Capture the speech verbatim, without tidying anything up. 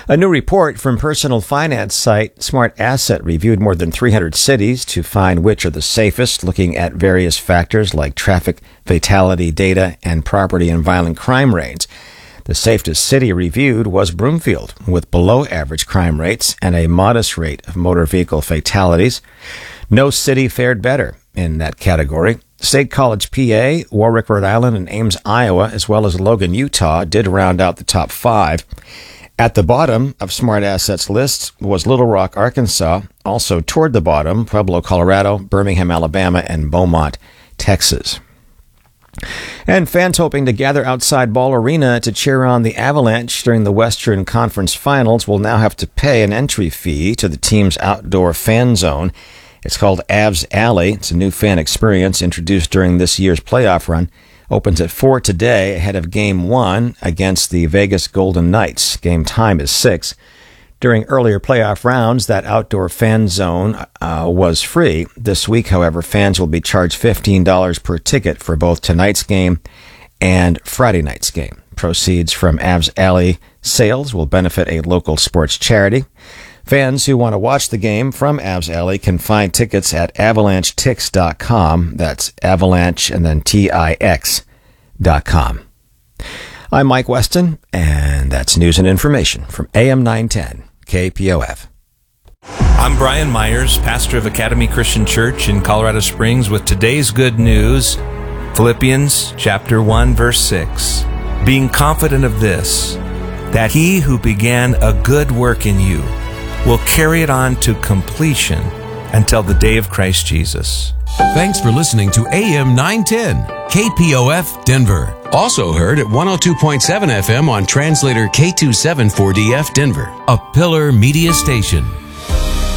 A new report from personal finance site Smart Asset reviewed more than three hundred cities to find which are the safest, looking at various factors like traffic, fatality data, and property and violent crime rates. The safest city reviewed was Broomfield, with below-average crime rates and a modest rate of motor vehicle fatalities. No city fared better in that category. State College, P A, Warwick, Rhode Island, and Ames, Iowa, as well as Logan, Utah, did round out the top five. At the bottom of Smart Assets' list was Little Rock, Arkansas. Also toward the bottom, Pueblo, Colorado, Birmingham, Alabama, and Beaumont, Texas. And fans hoping to gather outside Ball Arena to cheer on the Avalanche during the Western Conference Finals will now have to pay an entry fee to the team's outdoor fan zone. It's called Avs Alley. It's a new fan experience introduced during this year's playoff run. Opens at four today ahead of Game one against the Vegas Golden Knights. Game time is six. During earlier playoff rounds, that outdoor fan zone uh, was free. This week, however, fans will be charged fifteen dollars per ticket for both tonight's game and Friday night's game. Proceeds from Avs Alley sales will benefit a local sports charity. Fans who want to watch the game from Avs Alley can find tickets at avalanche tix dot com. That's avalanche and then T I X dot com. I'm Mike Weston, and that's news and information from A M nine ten K P O F. I'm Brian Myers, pastor of Academy Christian Church in Colorado Springs, with today's good news, Philippians chapter one, verse six. Being confident of this, that he who began a good work in you will carry it on to completion until the day of Christ Jesus. Thanks for listening to A M nine ten, K P O F Denver. Also heard at one oh two point seven F M on translator K two seven four D F Denver. A Pillar Media Station.